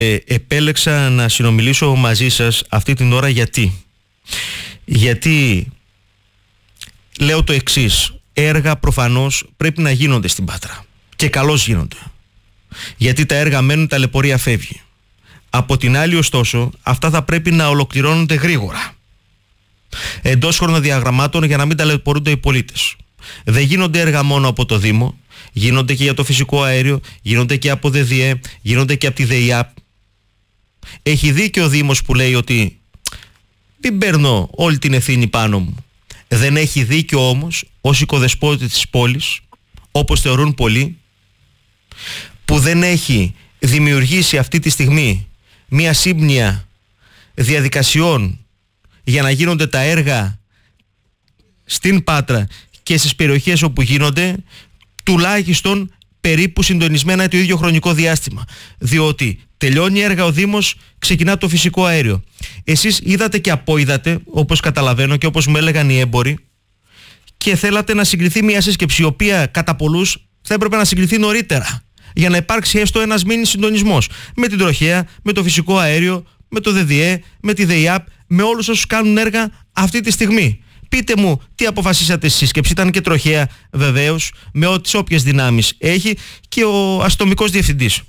επέλεξα να συνομιλήσω μαζί σας αυτή την ώρα γιατί λέω το εξής: έργα προφανώς πρέπει να γίνονται στην Πάτρα και καλώς γίνονται, γιατί τα έργα μένουν, τα ταλαιπωρία φεύγει. Από την άλλη ωστόσο αυτά θα πρέπει να ολοκληρώνονται γρήγορα, εντός χρονοδιαγραμμάτων, για να μην ταλαιπωρούνται οι πολίτες. Δεν γίνονται έργα μόνο από το Δήμο, γίνονται και για το φυσικό αέριο, γίνονται και από ΔΔΕ, γίνονται και από τη ΔΕΙΑΠ. Έχει δίκιο ο Δήμος που λέει ότι δεν παίρνω όλη την ευθύνη πάνω μου. Δεν έχει δίκιο όμως ως οικοδεσπότη της πόλης, όπως θεωρούν πολλοί, που δεν έχει δημιουργήσει αυτή τη στιγμή μία σύμπνοια διαδικασιών για να γίνονται τα έργα στην Πάτρα και στις περιοχές όπου γίνονται, τουλάχιστον περίπου συντονισμένα το ίδιο χρονικό διάστημα. Διότι τελειώνει έργα ο Δήμος, ξεκινά το φυσικό αέριο. Εσείς είδατε και απόειδατε, όπως καταλαβαίνω και όπως μου έλεγαν οι έμποροι, και θέλατε να συγκριθεί μια σύσκεψη, η οποία κατά πολλούς θα έπρεπε να συγκριθεί νωρίτερα, για να υπάρξει έστω ένας μίνι συντονισμός με την τροχέα, με το φυσικό αέριο, με το ΔΔΕ, με τη ΔΕΙΑΠ, με όλους όσους κάνουν έργα αυτή τη στιγμή. Πείτε μου τι αποφασίσατε στη σύσκεψη. Ήταν και τροχέα βεβαίως, με τις όποιες δυνάμεις έχει, και ο αστυνομικός διευθυντής.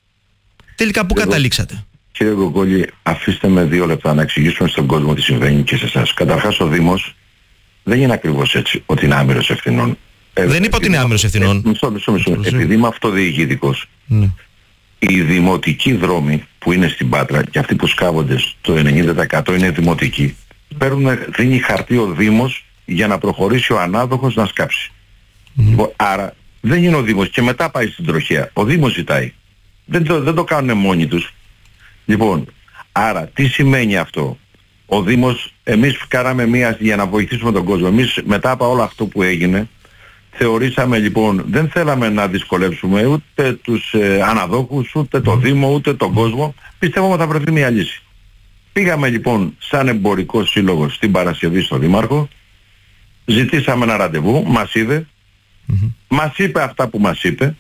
Τελικά πού καταλήξατε? Κύριε Γκογκόλη, αφήστε με 2 λεπτά να εξηγήσουμε στον κόσμο τι συμβαίνει και σε εσάς. Καταρχάς, ο Δήμος δεν είναι ακριβώς έτσι ότι είναι άμυρος ευθυνών. Δεν είπα ότι είναι άμυρος ευθυνών. Μισό. Επειδή είμαι αυτοδιοικητικός, οι δημοτικοί δρόμοι που είναι στην Πάτρα και αυτοί που σκάβονται στο 90% είναι δημοτικοί, δίνει χαρτί ο Δήμος για να προχωρήσει ο ανάδοχος να σκάψει. Άρα δεν είναι ο Δήμος και μετά πάει στην τροχέα. Ο Δήμος ζητάει. Δεν το κάνουν μόνοι τους. Λοιπόν, άρα τι σημαίνει αυτό? Ο Δήμος, εμείς κάναμε για να βοηθήσουμε τον κόσμο. Εμείς μετά από όλο αυτό που έγινε, θεωρήσαμε λοιπόν, δεν θέλαμε να δυσκολεύσουμε ούτε τους αναδόχους, ούτε το Δήμο, ούτε τον κόσμο. Πιστεύω ότι θα βρεθεί μια λύση. Πήγαμε λοιπόν σαν εμπορικό σύλλογο στην Παρασκευή στο Δήμαρχο, ζητήσαμε ένα ραντεβού, μας είδε, μας είπε αυτά που μας είπε,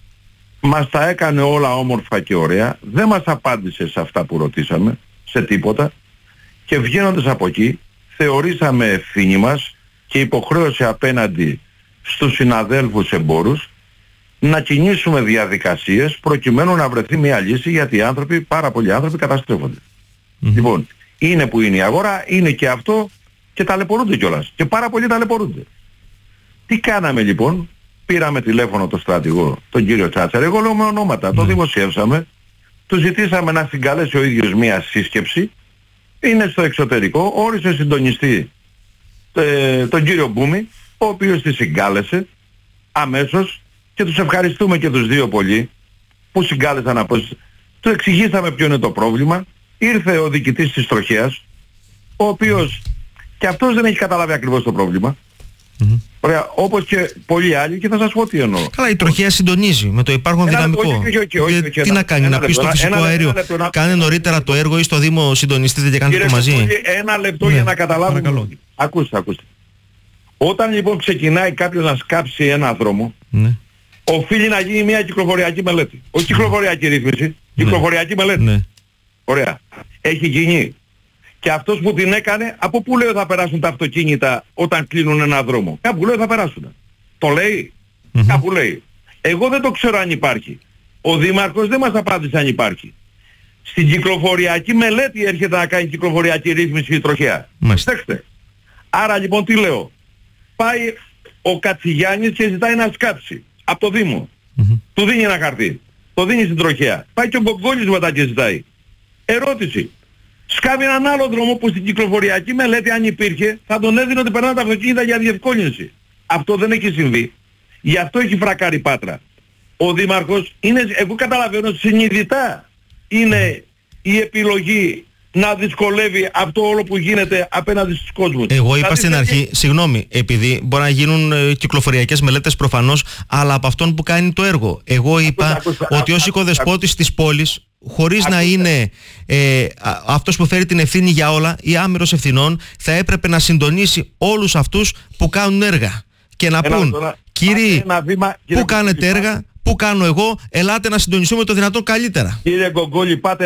μας τα έκανε όλα όμορφα και ωραία, δεν μας απάντησε σε αυτά που ρωτήσαμε, σε τίποτα, και βγαίνοντας από εκεί θεωρήσαμε ευθύνη μας και υποχρέωση απέναντι στους συναδέλφους εμπόρους να κινήσουμε διαδικασίες προκειμένου να βρεθεί μια λύση, γιατί οι άνθρωποι, πάρα πολλοί άνθρωποι καταστρέφονται. Λοιπόν, είναι που είναι η αγορά, είναι και αυτό, και ταλαιπωρούνται κιόλας. Και πάρα πολλοί ταλαιπωρούνται. Τι κάναμε λοιπόν? Πήραμε τηλέφωνο τον στρατηγό, τον κύριο Τσάτσαρη, εγώ λέω με ονόματα, το δημοσιεύσαμε, του ζητήσαμε να συγκαλέσει ο ίδιος μια σύσκεψη, είναι στο εξωτερικό, όρισε συντονιστή τον κύριο Μπούμη, ο οποίος τη συγκάλεσε αμέσως, και τους ευχαριστούμε και τους δύο πολύ που συγκάλεσαν του εξηγήσαμε ποιο είναι το πρόβλημα. Ήρθε ο διοικητής της τροχέας, ο οποίος και αυτός δεν έχει καταλάβει ακριβώς το πρόβλημα. Ωραία, όπως και πολλοί άλλοι, και θα σας πω τι εννοώ. Καλά, η τροχέα συντονίζει με το υπάρχον δυναμικό. Τι να κάνει, να πει στο φυσικό αέριο, κάνε νωρίτερα το έργο, ή στο Δήμο συντονιστείτε και κάνετε το μαζί? Ένα λεπτό για να καταλάβουμε. Ακούστε. Όταν λοιπόν ξεκινάει κάποιος να σκάψει ένα δρόμο, οφείλει να γίνει μια κυκλοφοριακή μελέτη. Όχι κυκλοφοριακή ρύθμιση, κυκλοφοριακή μελέτη. Ωραία. Έχει γίνει. Και αυτός που την έκανε, από πού λέει θα περάσουν τα αυτοκίνητα όταν κλείνουν ένα δρόμο? Κάπου λέει θα περάσουν. Το λέει? Κάπου λέει. Εγώ δεν το ξέρω αν υπάρχει. Ο Δήμαρχος δεν μας απάντησε αν υπάρχει. Στην κυκλοφοριακή μελέτη έρχεται να κάνει κυκλοφοριακή ρύθμιση η τροχέα. Στέξτε. Άρα λοιπόν τι λέω? Πάει ο Κατσιγιάννης και ζητάει να σκάψει από το Δήμο. Του δίνει ένα χαρτί. Το δίνει στην τροχέα. Πάει και ο Γκογκόλης μετά και ζητάει. Ερώτηση. Σκάβει έναν άλλο δρόμο που στην κυκλοφοριακή μελέτη, αν υπήρχε, θα τον έδινε ότι περνάνε τα αυτοκίνητα για διευκόλυνση. Αυτό δεν έχει συμβεί. Γι' αυτό έχει φρακάρει η Πάτρα. Ο Δήμαρχος είναι, εγώ καταλαβαίνω, συνειδητά είναι η επιλογή να δυσκολεύει αυτό όλο που γίνεται απέναντι στους κόσμους. Εγώ είπα στην αρχή, συγγνώμη, επειδή μπορεί να γίνουν κυκλοφοριακές μελέτες προφανώς, αλλά από αυτόν που κάνει το έργο. Εγώ είπα ότι ως οικοδεσπότης της πόλης, χωρίς να είναι αυτός που φέρει την ευθύνη για όλα ή άμυρος ευθυνών, θα έπρεπε να συντονίσει όλους αυτούς που κάνουν έργα και να πούν, κύριοι, πού κάνετε έργα, Πού κάνω εγώ, ελάτε να συντονιστούμε το δυνατόν καλύτερα. Κύριε Γκογκούλη, πάτε